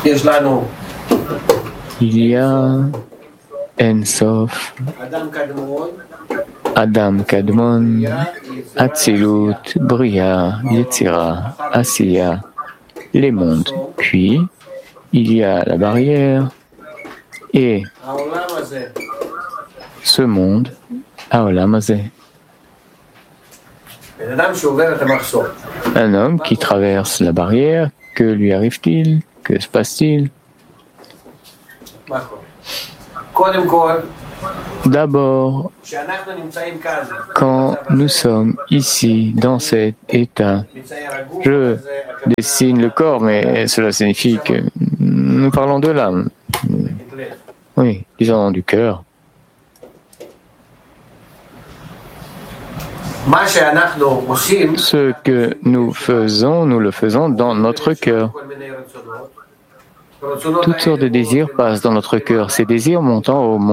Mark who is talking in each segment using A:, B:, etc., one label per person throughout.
A: Il y a En Sof, Adam Kadmon, Atzilut, Bria, Yetzira, Asiya, les mondes. Puis, il y a la barrière et ce monde, Haolam Hazeh. Un homme qui traverse la barrière, que lui arrive-t-il? Que se passe-t-il? D'abord, quand nous sommes ici, dans cet état, je dessine le corps, mais cela signifie que nous parlons de l'âme. Oui, disons du cœur. Ce que nous le faisons dans notre cœur. Toutes sortes de désirs passent dans notre cœur. Ces désirs montent en haut,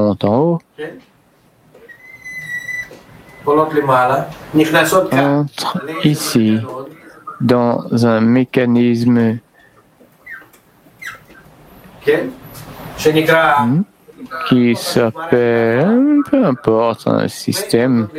A: entrent ici, dans un mécanisme qui s'appelle, peu importe, un système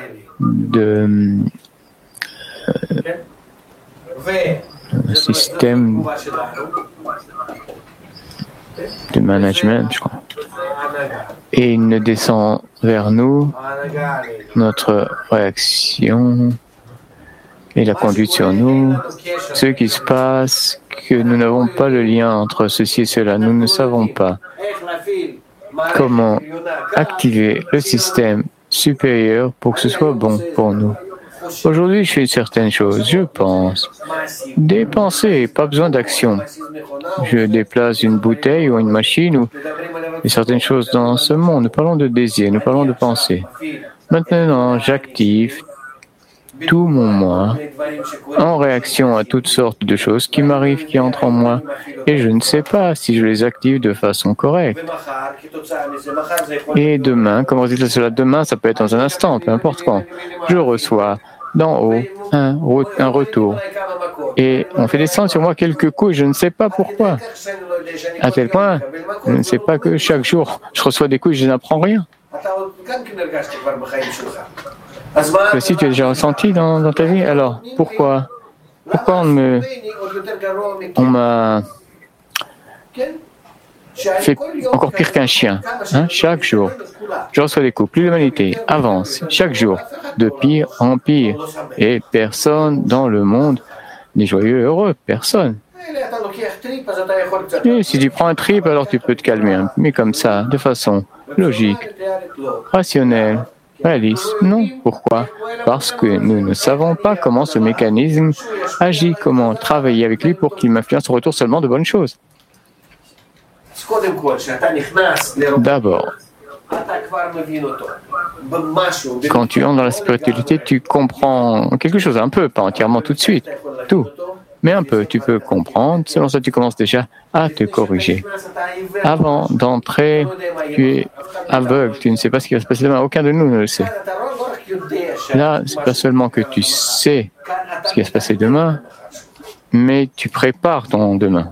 A: de management, je crois. Et il ne descend vers nous, notre réaction et la conduite sur nous, ce qui se passe, que nous n'avons pas le lien entre ceci et cela. Nous ne savons pas comment activer le système supérieur pour que ce soit bon pour nous. Aujourd'hui, je fais certaines choses, je pense. Des pensées, pas besoin d'action. Je déplace une bouteille ou une machine ou certaines choses dans ce monde. Nous parlons de désir, nous parlons de pensée. Maintenant, j'active tout mon moi en réaction à toutes sortes de choses qui m'arrivent, qui entrent en moi. Et je ne sais pas si je les active de façon correcte. Et demain, comme résultat de cela, demain, ça peut être dans un instant, peu importe quand, je reçois d'en haut un retour. Et on fait descendre sur moi quelques coups et je ne sais pas pourquoi. À tel point, je ne sais pas que chaque jour, je reçois des coups et je n'apprends rien. Que si tu as déjà ressenti dans ta vie, alors pourquoi on m'a fait encore pire qu'un chien, chaque jour. Je reçois des coups. Plus l'humanité avance chaque jour, de pire en pire. Et personne dans le monde n'est joyeux et heureux. Personne. Et si tu prends un trip, alors tu peux te calmer. Mais comme ça, de façon logique, rationnelle, réaliste. Non. Pourquoi? Parce que nous ne savons pas comment ce mécanisme agit, comment travailler avec lui pour qu'il m'influence au retour seulement de bonnes choses. D'abord, quand tu entres dans la spiritualité, tu comprends quelque chose, un peu, pas entièrement tout de suite, tout, mais un peu, tu peux comprendre. Selon ça, tu commences déjà à te corriger. Avant d'entrer, tu es aveugle, tu ne sais pas ce qui va se passer demain, aucun de nous ne le sait. Là, ce n'est pas seulement que tu sais ce qui va se passer demain, mais tu prépares ton demain.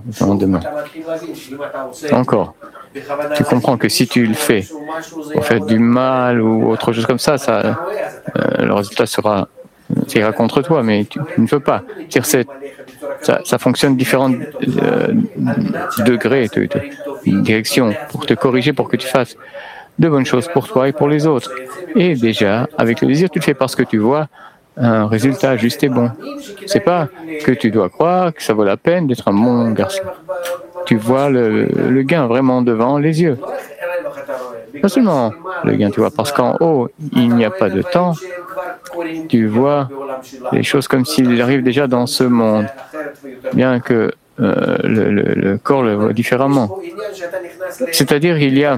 A: Encore. Tu comprends que si tu le fais pour faire du mal ou autre chose comme ça, le résultat ira contre toi, mais tu ne veux pas. Ça fonctionne différents degrés, directions, pour te corriger, pour que tu fasses de bonnes choses pour toi et pour les autres. Et déjà, avec le désir, tu le fais parce que tu vois un résultat juste et bon. C'est pas que tu dois croire que ça vaut la peine d'être un bon garçon. Tu vois le gain vraiment devant les yeux. Pas seulement le gain, tu vois, parce qu'en haut, il n'y a pas de temps. Tu vois les choses comme s'il arrive déjà dans ce monde, bien que le corps le voit différemment. C'est-à-dire, il y a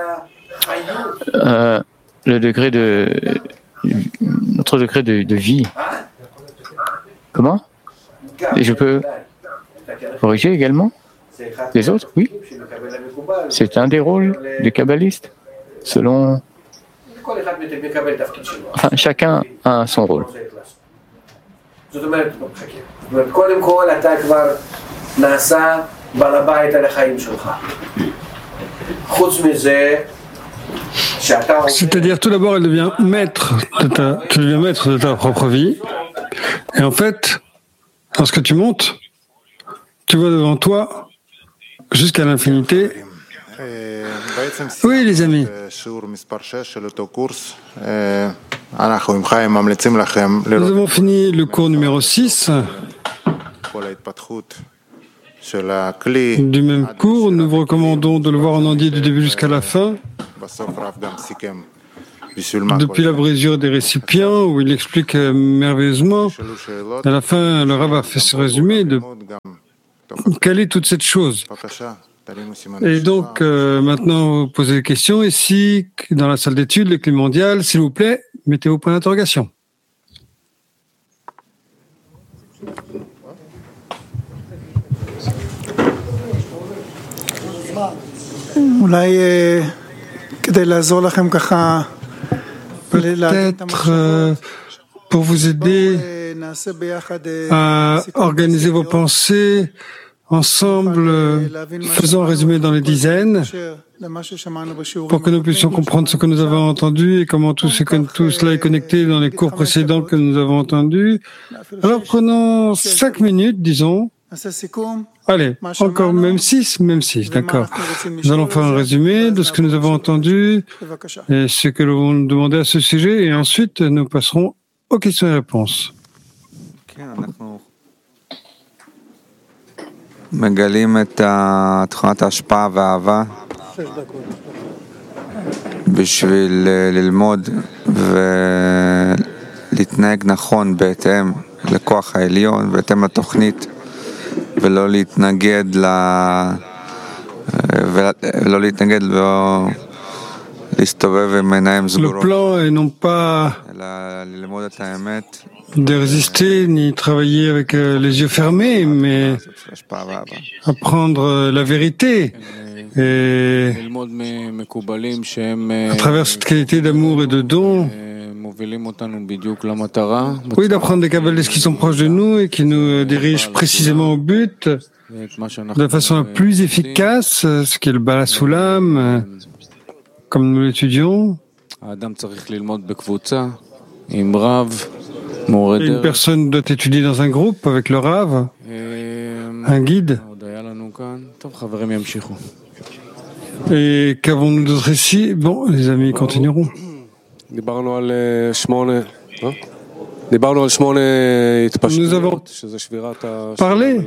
A: notre degré de vie. Comment? Et je peux corriger également les autres? Oui. C'est un des rôles du kabbaliste, selon... Enfin, chacun a son rôle.
B: בעל הבית על החיים שלך. חוץ מזה,
C: c'est-à-dire, tout d'abord, tu deviens maître de ta propre vie. Et en fait, lorsque tu montes, tu vois devant toi, jusqu'à l'infinité. Oui, les amis. Nous avons fini le cours numéro 6. Du même cours, nous vous recommandons de le voir en entier du début jusqu'à la fin. Depuis la brisure des récipients, où il explique merveilleusement, à la fin, le Rav a fait ce résumé de quelle est toute cette chose. Et donc, maintenant, vous posez des questions ici, dans la salle d'études, les clés mondiales, s'il vous plaît, mettez vos points d'interrogation. Peut-être pour vous aider à organiser vos pensées ensemble, faisons un résumé dans les dizaines pour que nous puissions comprendre ce que nous avons entendu et comment tout cela est connecté dans les cours précédents que nous avons entendus. Alors prenons 5 minutes, disons. Allez, encore même 6, d'accord. Nous allons faire un résumé de ce que nous avons entendu et ce que nous avons demandé à ce sujet et ensuite nous passerons aux questions et réponses.
D: מגלים את תכונת ההשפעה והאהבה בשביל ללמוד ולהתנהג נכון בהתאם לכוח העליון, בהתאם לתוכנית, ולא להתנגד ולא להסתובב עם עיניים סגורות, אלא ללמוד את האמת.
C: De résister ni travailler avec les yeux fermés, mais apprendre la vérité et à travers cette qualité d'amour et de don, oui, d'apprendre des kabbalistes qui sont proches de nous et qui nous dirigent précisément au but de la façon la plus efficace, ce qui est le Bala Sulam, comme nous l'étudions. Une personne doit étudier dans un groupe avec le Rav, un guide. Et qu'avons-nous d'autre ici? Bon, les amis, continueront. Nous avons parlé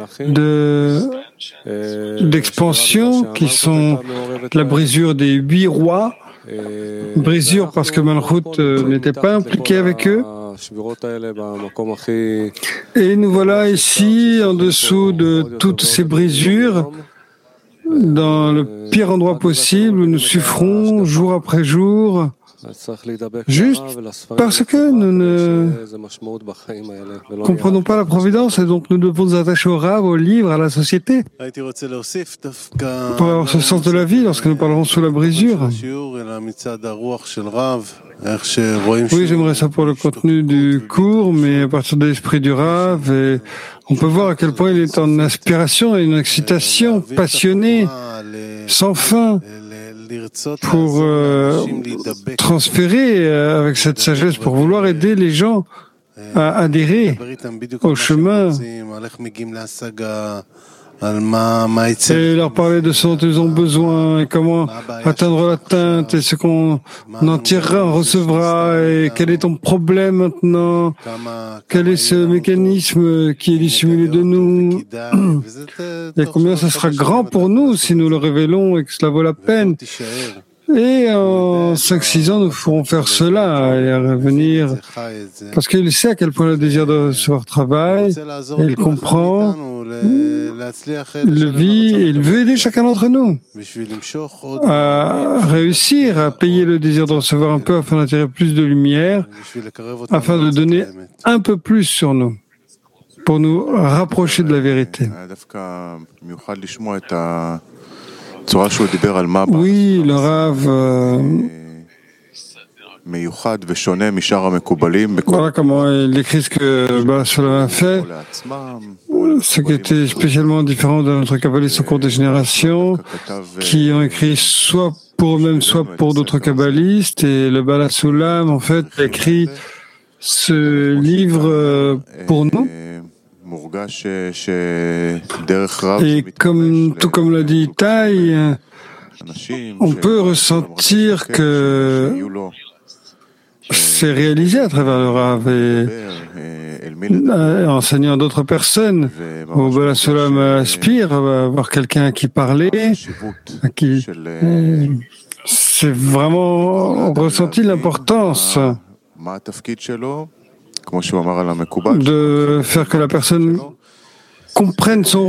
C: d'expansion qui sont la brisure des 8 rois, brisure parce que Malchut n'était pas impliqué avec eux. Et nous voilà ici, en dessous de toutes ces brisures, dans le pire endroit possible où nous souffrons jour après jour, juste parce que nous ne comprenons pas la providence et donc nous devons nous attacher au Rav, au livre, à la société pour avoir ce sens de la vie lorsque nous parlerons sous la brisure. Oui, j'aimerais ça pour le contenu du cours, mais à partir de l'esprit du Rav, et on peut voir à quel point il est en inspiration et une excitation passionnée, sans fin, pour transférer avec cette sagesse, pour vouloir aider les gens à adhérer au chemin et leur parler de ce dont ils ont besoin et comment atteindre l'atteinte et ce qu'on en tirera, en recevra et quel est ton problème maintenant, quel est ce mécanisme qui est dissimulé de nous et combien ça sera grand pour nous si nous le révélons et que cela vaut la peine. Et en 5-6 ans, nous ferons faire cela et à revenir. Parce qu'il sait à quel point le désir de recevoir travail, et il comprend, il le vit, et il veut aider chacun d'entre nous à réussir à payer le désir de recevoir un peu afin d'attirer plus de lumière, afin de donner un peu plus sur nous, pour nous rapprocher de la vérité. Oui, le Rav Voilà comment il écrit ce que cela a fait, ce qui était spécialement différent de notre kabbalistes au cours des générations, qui ont écrit soit pour eux-mêmes, soit pour d'autres kabbalistes. Et le Baal HaSulam, en fait, a écrit ce livre pour nous. Et tout comme l'a dit Itai, on peut ressentir que c'est réalisé à travers le Rav et enseignant d'autres personnes. Au Baal HaSulam aspire à avoir quelqu'un à qui parler, à qui c'est vraiment ressenti l'importance de faire que la personne comprenne son